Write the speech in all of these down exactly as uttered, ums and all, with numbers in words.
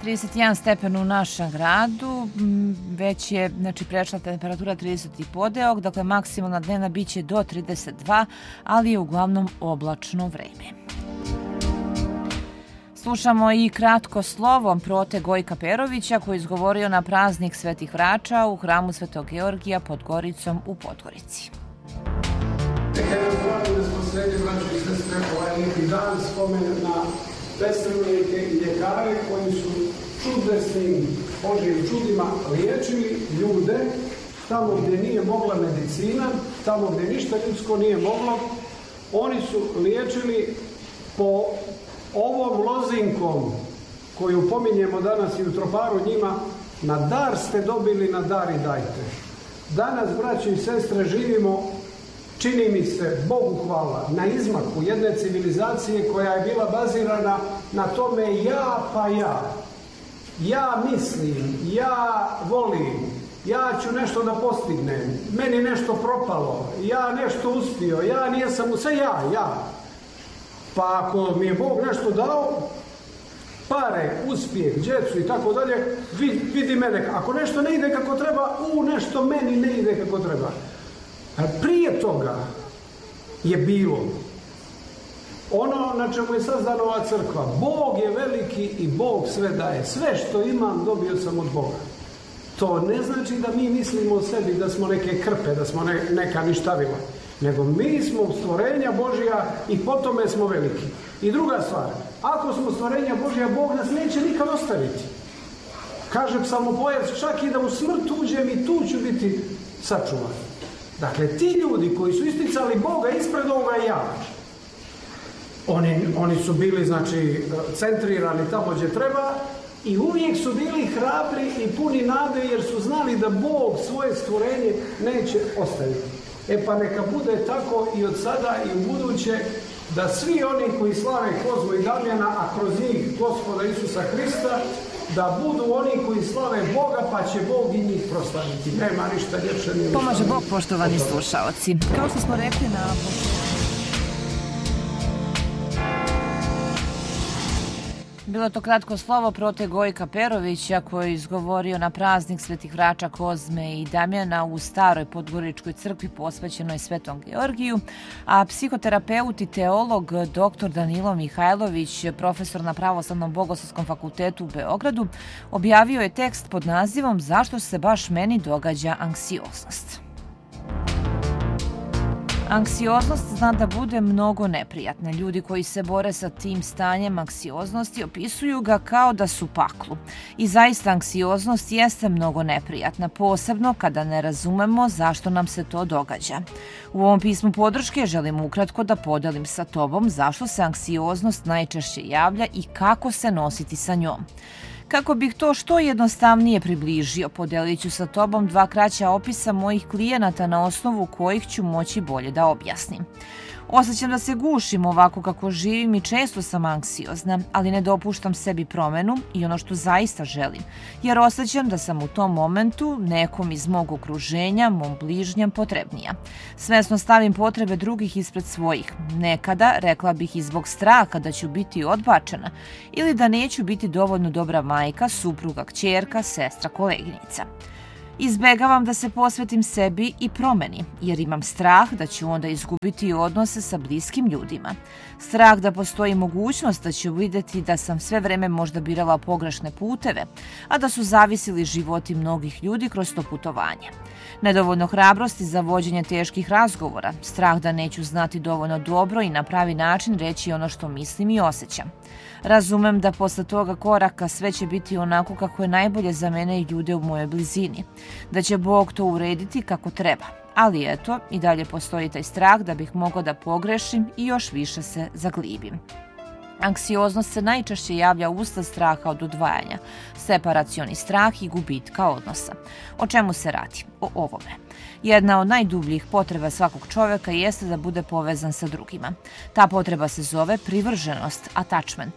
trideset jedan stepen u našem gradu, već je znači, prešla temperatura trideseti podeok, dakle maksimalna dnevna biće do trideset dva, ali je uglavnom oblačno vreme. Slušamo i kratko slovo prote Gojka Perovića koji je izgovorio na praznik Svetih Vrača u hramu Svetog Georgija pod Goricom u Podgorici. Neka je zdravlje da smo sredi, braći i sestre, ovaj neki dan spomen na pestelnike i ljekare koji su čudesnim Božjim čudima liječili ljude tamo gdje nije mogla medicina, tamo gdje ništa ljudsko nije moglo. Oni su liječili po ovom lozinkom koju pominjemo danas i u troparu njima, na dar ste dobili, na dar i dajte. Danas, braći i sestre, živimo, čini mi se, Bogu hvala, na izmaku jedne civilizacije koja je bila bazirana na tome ja pa ja. Ja mislim, ja volim, ja ću nešto da postignem, meni nešto propalo, ja nešto uspio, ja nijesam, sve ja, ja. Pa ako mi je Bog nešto dao, pare, uspjeh, djecu i tako dalje, vidi mene. Ako nešto ne ide kako treba, u nešto meni ne ide kako treba. A prije toga je bilo ono na čemu je sazdana ova crkva. Bog je veliki i Bog sve daje. Sve što imam dobio sam od Boga. To ne znači da mi mislimo o sebi da smo neke krpe, da smo ne, neka ništavila. Nego mi smo stvorenja Božja i po tome smo veliki. I druga stvar, ako smo stvorenja Božja, Bog nas neće nikad ostaviti. Kaže psalmopojac, čak i da u smrt uđem i tu ću biti sačuvan. Dakle, ti ljudi koji su isticali Boga ispred ovoga ja, oni, oni su bili, znači, centrirani tamo gdje treba i uvijek su bili hrabri i puni nade jer su znali da Bog svoje stvorenje neće ostaviti. E pa neka bude tako i od sada i u buduće da svi oni koji slave Kozmu i Damjana, a kroz njih Gospoda Isusa Hrista, da budu oni koji slave Boga, pa će Bog i njih proslaviti. Nema ništa ljepše. Pomaže Bog, poštovani slušaoci. Kao što smo rekli na... Bilo to kratko slovo prote Gojka Perovića koji je izgovorio na praznik Svetih Vrača Kozme i Damjana u staroj Podgoričkoj crkvi posvećenoj Svetom Georgiju, a psihoterapeut i teolog doktor Danilo Mihajlović, profesor na Pravoslavnom bogoslovskom fakultetu u Beogradu, objavio je tekst pod nazivom Zašto se baš meni događa anksioznost. Anksioznost zna da bude mnogo neprijatna. Ljudi koji se bore sa tim stanjem anksioznosti opisuju ga kao da su paklu. I zaista anksioznost jeste mnogo neprijatna, posebno kada ne razumemo zašto nam se to događa. U ovom pismu podrške želim ukratko da podelim sa tobom zašto se anksioznost najčešće javlja i kako se nositi sa njom. Kako bih to što jednostavnije približio, podelit ću sa tobom dva kraća opisa mojih klijenata na osnovu kojih ću moći bolje da objasnim. Osjećam da se gušim ovako kako živim i često sam anksiozna, ali ne dopuštam sebi promenu i ono što zaista želim, jer osjećam da sam u tom momentu nekom iz mog okruženja, mom bližnjem potrebnija. Svesno stavim potrebe drugih ispred svojih. Nekada, rekla bih i zbog straha da ću biti odbačena ili da neću biti dovoljno dobra majka, supruga, kćerka, sestra, koleginica. Izbegavam da se posvetim sebi i promeni, jer imam strah da ću onda izgubiti odnose sa bliskim ljudima. Strah da postoji mogućnost da ću vidjeti da sam sve vreme možda birala pogrešne puteve, a da su zavisili životi mnogih ljudi kroz to putovanje. Nedovoljno hrabrosti za vođenje teških razgovora, strah da neću znati dovoljno dobro i na pravi način reći ono što mislim i osjećam. Razumem da posle toga koraka sve će biti onako kako je najbolje za mene i ljude u mojoj blizini, da će Bog to urediti kako treba. Ali eto, i dalje postoji taj strah da bih mogla da pogrešim i još više se zaglibim. Anksioznost se najčešće javlja usled straha od odvajanja, separacioni strah i gubitka odnosa. O čemu se radi? O ovome. Jedna od najdubljih potreba svakog čovjeka jeste da bude povezan sa drugima. Ta potreba se zove privrženost, attachment.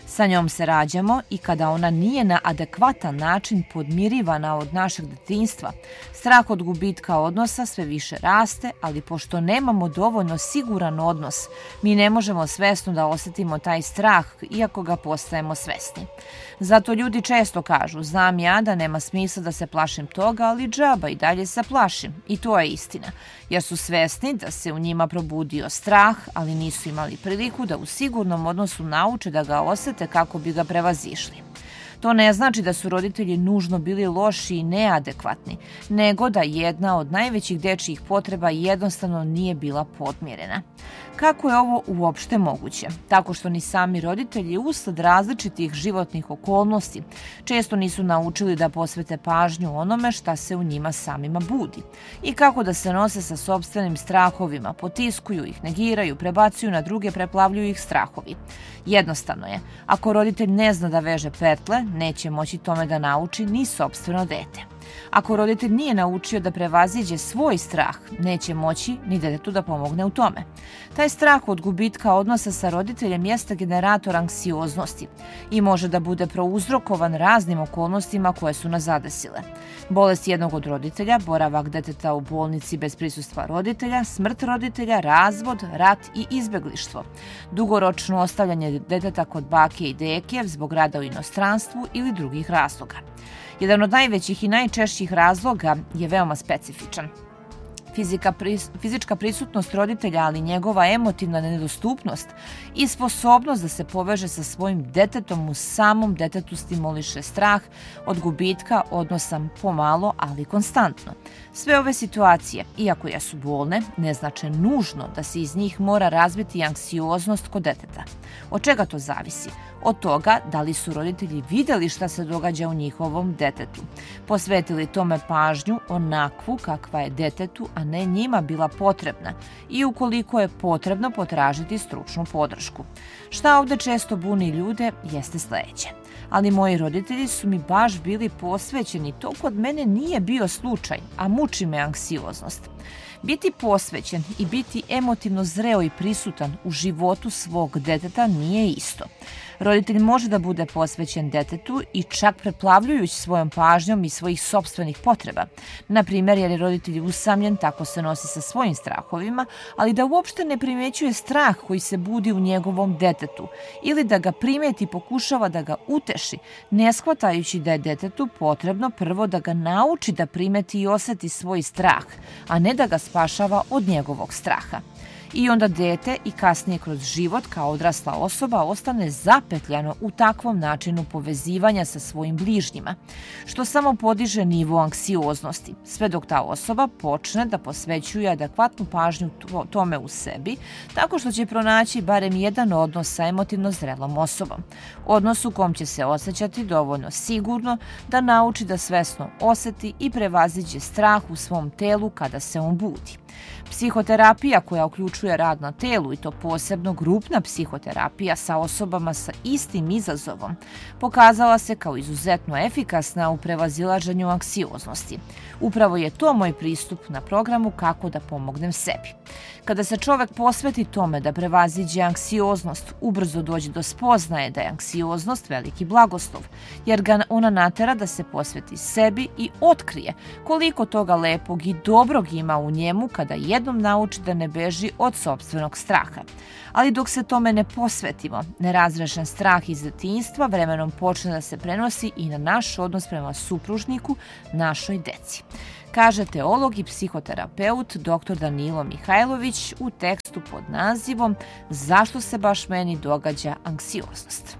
Sa njom se rađamo i kada ona nije na adekvatan način podmirivana od našeg detinjstva, strah od gubitka odnosa sve više raste, ali pošto nemamo dovoljno siguran odnos, mi ne možemo svesno da osetimo taj strah, iako ga postajemo svesni. Zato ljudi često kažu, znam ja da nema smisla da se plašim toga, ali džaba i dalje se plašim. I to je istina, jer su svesni da se u njima probudio strah, ali nisu imali priliku da u sigurnom odnosu nauče da ga osete kako bi ga prevazišli. To ne znači da su roditelji nužno bili loši i neadekvatni, nego da jedna od najvećih dečijih potreba jednostavno nije bila podmirena. Kako je ovo uopšte moguće? Tako što ni sami roditelji usled različitih životnih okolnosti često nisu naučili da posvete pažnju onome šta se u njima samima budi i kako da se nose sa sopstvenim strahovima, potiskuju ih, negiraju, prebacuju na druge, preplavljuju ih strahovi. Jednostavno je, ako roditelj ne zna da veže petle, neće moći tome da nauči ni sopstveno dete. Ako roditelj nije naučio da prevaziđe svoj strah, neće moći ni detetu da pomogne u tome. Taj strah od gubitka odnosa sa roditeljem jeste generator anksioznosti i može da bude prouzrokovan raznim okolnostima koje su nas zadesile. Bolest jednog od roditelja, boravak deteta u bolnici bez prisustva roditelja, smrt roditelja, razvod, rat i izbeglištvo, dugoročno ostavljanje deteta kod bake i deke zbog rada u inostranstvu ili drugih razloga. Jedan od najvećih i najčešćih razloga je veoma specifičan. Fizika, fizička prisutnost roditelja, ali njegova emotivna nedostupnost i sposobnost da se poveže sa svojim detetom u samom detetu stimuliše strah od gubitka odnosa pomalo, ali konstantno. Sve ove situacije, iako jesu bolne, ne znače nužno da se iz njih mora razviti anksioznost kod deteta. Od čega to zavisi? Od toga da li su roditelji videli šta se događa u njihovom detetu, posvetili tome pažnju onakvu kakva je detetu, a ne njima bila potrebna i ukoliko je potrebno potražiti stručnu podršku. Šta ovde često buni ljude jeste sledeće. Ali moji roditelji su mi baš bili posvećeni, to kod mene nije bio slučaj, a muči me anksioznost. Biti posvećen i biti emotivno zreo i prisutan u životu svog deteta nije isto. Roditelj može da bude posvećen detetu i čak preplavljujući svojom pažnjom i svojih sopstvenih potreba. Na primjer, jer je roditelj usamljen, tako se nosi sa svojim strahovima, ali da uopšte ne primećuje strah koji se budi u njegovom detetu ili da ga primeti i pokušava da ga uteši, ne shvatajući da je detetu potrebno prvo da ga nauči da primeti i oseti svoj strah, a ne da ga spašava od njegovog straha. I onda dete i kasnije kroz život kao odrasla osoba ostane zapetljano u takvom načinu povezivanja sa svojim bližnjima, što samo podiže nivo anksioznosti, sve dok ta osoba počne da posvećuje adekvatnu pažnju tome u sebi, tako što će pronaći barem jedan odnos sa emotivno zrelom osobom. Odnos u kom će se osjećati dovoljno sigurno da nauči da svesno oseti i prevaziđe strah u svom telu kada se on budi. Psihoterapija koja uključuje rad na telu i to posebno grupna psihoterapija sa osobama sa istim izazovom pokazala se kao izuzetno efikasna u prevazilaženju anksioznosti. Upravo je to moj pristup na programu Kako da pomognem sebi. Kada se čovek posveti tome da prevaziđe anksioznost, ubrzo dođe do spoznaje da je anksioznost veliki blagoslov, jer ga ona natera da se posveti sebi i otkrije koliko toga lepog i dobrog ima u njemu kada jednom nauči da ne beži od sopstvenog straha. Ali dok se tome ne posvetimo, nerazrešen strah iz detinjstva vremenom počne da se prenosi i na naš odnos prema supružniku, našoj deci, kaže teolog i psihoterapeut doktor Danilo Mihajlović u tekstu pod nazivom Zašto se baš meni događa anksioznost.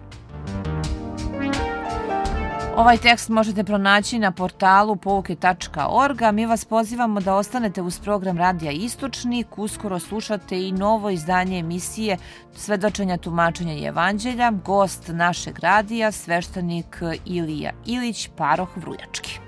Ovaj tekst možete pronaći na portalu pouke tačka org, a mi vas pozivamo da ostanete uz program Radija Istočnik. Uskoro slušate i novo izdanje emisije Svedočenja tumačenja i evanđelja. Gost našeg radija, sveštenik Ilija Ilić, paroh Vruljački.